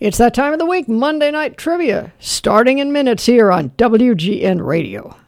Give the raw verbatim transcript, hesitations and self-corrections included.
It's that time of the week, Monday Night Trivia, starting in minutes here on W G N Radio.